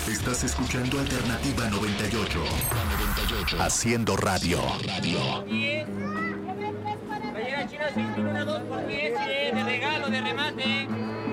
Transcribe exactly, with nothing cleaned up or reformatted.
Estás escuchando Alternativa noventa y ocho. noventa y ocho. Haciendo radio. Radio. diez. Playera china seis mil, una dos por diez, eh, de regalo, de remate.